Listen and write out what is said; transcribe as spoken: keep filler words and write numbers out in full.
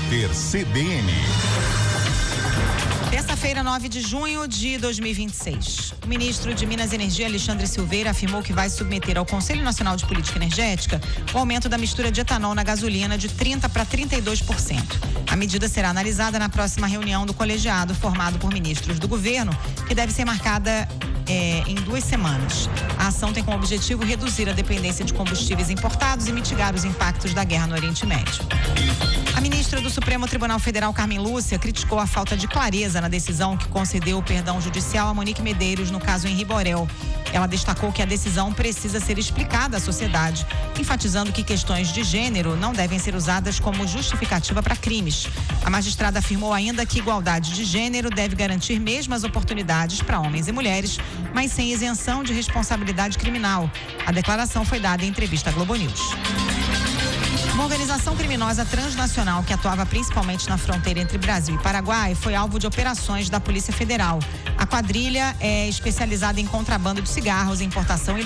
Repórter C B N. Terça-feira, nove de junho de dois mil e vinte e seis. O ministro de Minas e Energia, Alexandre Silveira, afirmou que vai submeter ao Conselho Nacional de Política Energética o aumento da mistura de etanol na gasolina de trinta para trinta e dois por cento. A medida será analisada na próxima reunião do colegiado formado por ministros do governo, que deve ser marcada é, em duas semanas. A ação tem como objetivo reduzir a dependência de combustíveis importados e mitigar os impactos da guerra no Oriente Médio. A ministra do Supremo Tribunal Federal, Carmen Lúcia, criticou a falta de clareza na decisão que concedeu o perdão judicial a Monique Medeiros no caso Henri Borel. Ela destacou que a decisão precisa ser explicada à sociedade, enfatizando que questões de gênero não devem ser usadas como justificativa para crimes. A magistrada afirmou ainda que igualdade de gênero deve garantir mesmas oportunidades para homens e mulheres, mas sem isenção de responsabilidade criminal. A declaração foi dada em entrevista à Globo News. Uma organização criminosa transnacional que atuava principalmente na fronteira entre Brasil e Paraguai foi alvo de operações da Polícia Federal. A quadrilha é especializada em contrabando de cigarros, importação